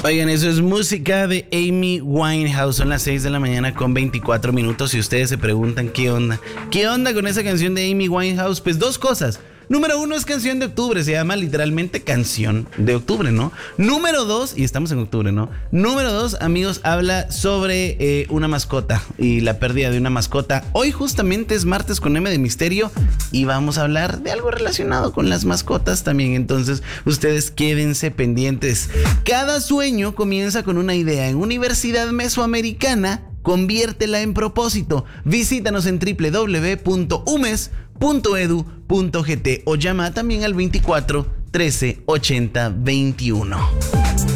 Oigan, eso es música de Amy Winehouse. Son las 6 de la mañana con 24 minutos. Y ustedes se preguntan qué onda. ¿Qué onda con esa canción de Amy Winehouse? Pues dos cosas. Número uno, es canción de octubre, se llama literalmente canción de octubre, ¿no? Número dos, y estamos en octubre, ¿no? Número dos, amigos, habla sobre una mascota y la pérdida de una mascota. Hoy justamente es martes con M de misterio y vamos a hablar de algo relacionado con las mascotas también. Entonces, ustedes quédense pendientes. Cada sueño comienza con una idea. En Universidad Mesoamericana, conviértela en propósito. Visítanos en www.umes.edu.gt o llama también al 24 13 80 21.